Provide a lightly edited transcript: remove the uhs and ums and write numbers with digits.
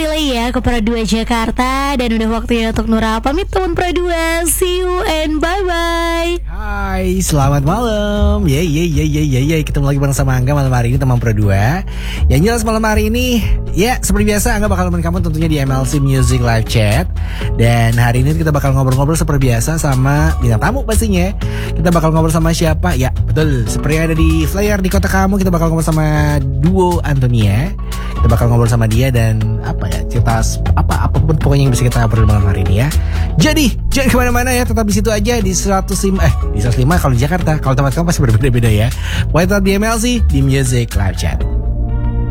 relay ya ke Pro 2 Jakarta. Dan udah waktunya untuk Nura pamit teman Pro 2. See you and bye-bye. Hai, selamat malam. Ketemu lagi bareng sama Angga malam hari ini teman Pro 2. Yang jelas malam hari ini, ya seperti biasa Angga bakal nemenin kamu tentunya di MLC Music Live Chat. Dan hari ini kita bakal ngobrol-ngobrol seperti biasa sama bintang tamu pastinya. Kita bakal ngobrol sama siapa? Ya betul, seperti ada di flyer di kota kamu. Kita bakal ngobrol sama duo Antonia. Kita bakal ngobrol sama dia dan cerita apapun pokoknya yang bisa kita ngobrol malam hari ini ya. Jadi jangan kemana-mana ya, tetap di situ aja di 105 kalau di Jakarta. Kalau tempat kamu pasti berbeda-beda ya. Pokoknya tetap di MLC di Music Live Chat.